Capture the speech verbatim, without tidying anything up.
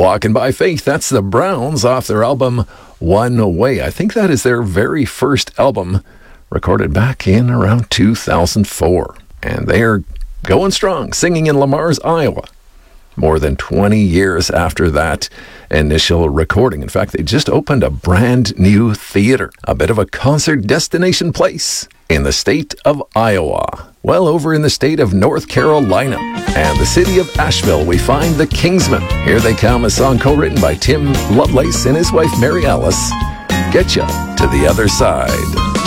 Walking by Faith, that's the Browns off their album One Way. I think that is their very first album, recorded back in around two thousand four. And they're going strong, singing in Lamar's, Iowa, more than twenty years after that initial recording. In fact, they just opened a brand new theater, a bit of a concert destination place in the state of Iowa. Well, over in the state of North Carolina and the city of Asheville, we find the Kingsmen. Here they come, a song co-written by Tim Lovelace and his wife Mary Alice. Get ya to the other side.